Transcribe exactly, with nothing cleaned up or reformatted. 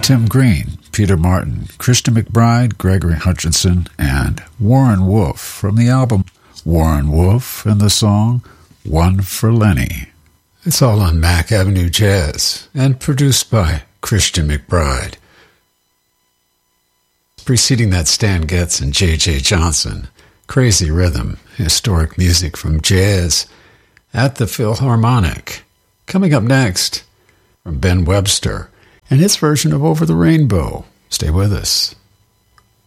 Tim Green, Peter Martin, Christian McBride, Gregory Hutchinson, and Warren Wolf from the album Warren Wolf and the song One for Lenny. It's all on Mack Avenue Jazz and produced by Christian McBride. Preceding that, Stan Getz and J J Johnson, Crazy Rhythm, historic music from jazz at the Philharmonic. Coming up next, from Ben Webster and his version of Over the Rainbow. Stay with us.